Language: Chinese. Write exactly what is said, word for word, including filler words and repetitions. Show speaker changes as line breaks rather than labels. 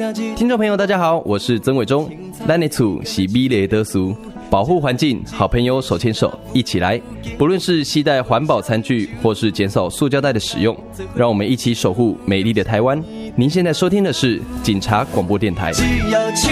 听众朋友大家好，我是曾伟忠。咱的厝是美丽的厝，保护环境，好朋友手牵手一起来。不论是携带环保餐具，或是减少塑胶袋的使用，让我们一起守护美丽的台湾。您现在收听的是警察广播电台。只要请